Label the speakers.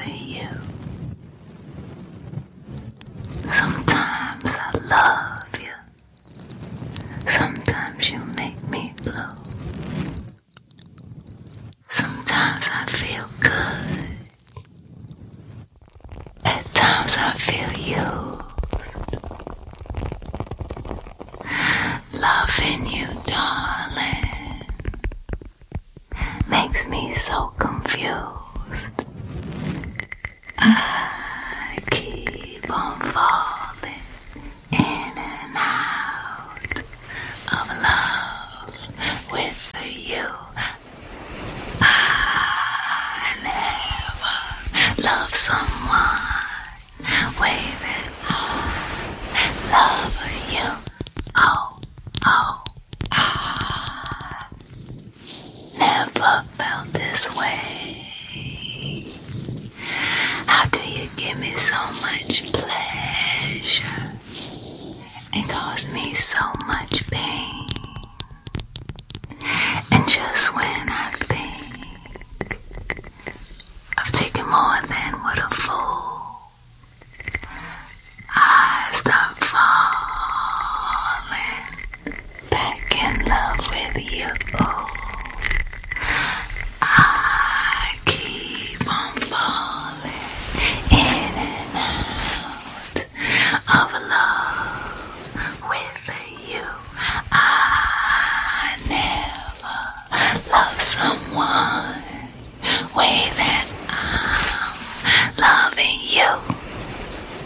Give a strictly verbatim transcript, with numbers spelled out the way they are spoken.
Speaker 1: for you. Sometimes I love you. Sometimes you make me blue. Sometimes I feel good. At times I feel used. Loving you, darling, makes me so confused. I keep on falling in and out of love with you. I never loved someone way that I love you. Oh, oh, I never felt this way. How do you give me so much pleasure and cause me so much pain? And just when I think I've taken more than what a fool, I start falling back in love with you.